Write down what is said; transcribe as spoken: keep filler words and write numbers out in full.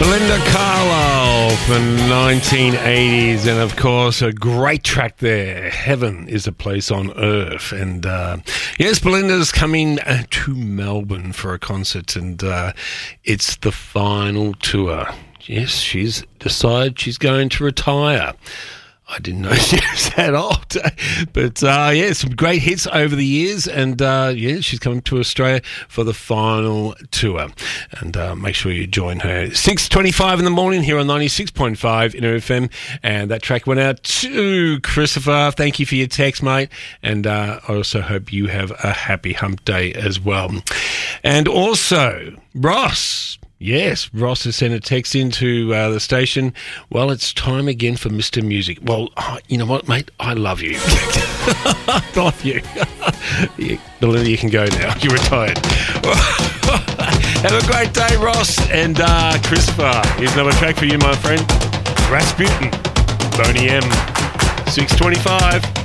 Belinda Carlisle from the nineteen eighties, and of course a great track there, Heaven is a Place on Earth. And uh, yes, Belinda's coming uh, to Melbourne for a concert, and uh, it's the final tour. Yes, she's decided she's going to retire. I didn't know she was that old. But, uh, yeah, some great hits over the years. And, uh, yeah, she's coming to Australia for the final tour. And uh, make sure you join her. six twenty-five in the morning here on ninety-six point five Inter F M. And that track went out to Christopher. Thank you for your text, mate. And uh, I also hope you have a happy hump day as well. And also, Ross. Yes, Ross has sent a text into uh, the station. Well, it's time again for Mister Music. Well, oh, you know what, mate? I love you. I love you. you. Belinda, you can go now. You're retired. Have a great day, Ross. And uh, Christopher, here's another track for you, my friend. Rasputin, Boney M, six twenty-five.